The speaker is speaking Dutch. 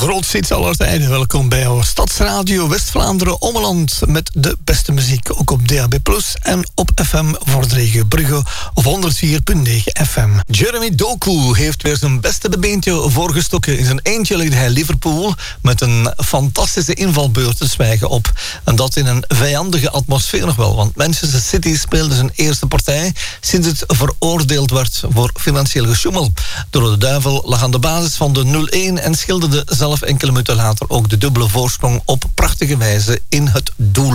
grootste hits aller tijden. Welkom bij jouw Stadsradio West-Vlaanderen Ommeland met de beste muziek. Ook op DAB+ en op FM voor de regio Brugge of 104.9 FM. Jeremy Doku heeft weer zijn beste bebeentje voorgestoken. In zijn eentje legde hij Liverpool met een fantastische invalbeurt te zwijgen op. En dat in een vijandige atmosfeer nog wel. Want Manchester City speelde zijn eerste partij sinds het veroordeeld werd voor financieel gesjoemel. Door de Duivel lag aan de basis van de 0-1 en schilderde zelf enkele minuten later ook de dubbele voorsprong op prachtige wijze in het doel.